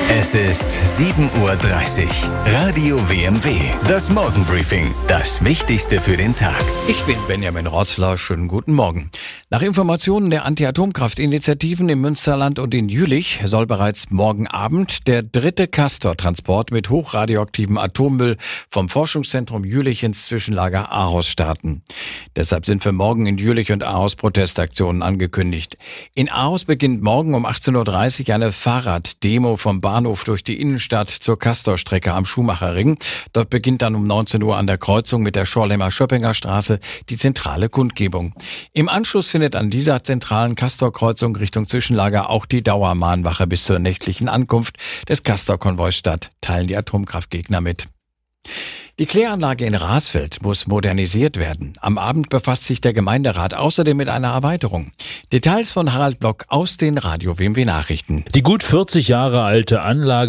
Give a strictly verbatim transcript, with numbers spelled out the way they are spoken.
Es ist sieben Uhr dreißig. Radio W M W. Das Morgenbriefing. Das Wichtigste für den Tag. Ich bin Benjamin Rotzler. Schönen guten Morgen. Nach Informationen der Anti-Atomkraft-Initiativen im Münsterland und in Jülich soll bereits morgen Abend der dritte Castor-Transport mit hochradioaktivem Atommüll vom Forschungszentrum Jülich ins Zwischenlager Ahaus starten. Deshalb sind für morgen in Jülich und Ahaus Protestaktionen angekündigt. In Ahaus beginnt morgen um achtzehn Uhr dreißig eine Fahrraddemo vom Bahnhof durch die Innenstadt zur Castor-Strecke am Schumacherring. Dort beginnt dann um neunzehn Uhr an der Kreuzung mit der Schorlemer-Schöppinger Straße die zentrale Kundgebung. Im Anschluss findet an dieser zentralen Castor-Kreuzung Richtung Zwischenlager auch die Dauermahnwache bis zur nächtlichen Ankunft des Castor-Konvois statt, teilen die Atomkraftgegner mit. Die Kläranlage in Rasfeld muss modernisiert werden. Am Abend befasst sich der Gemeinderat außerdem mit einer Erweiterung. Details von Harald Block aus den Radio W M W Nachrichten. Die gut vierzig Jahre alte Anlage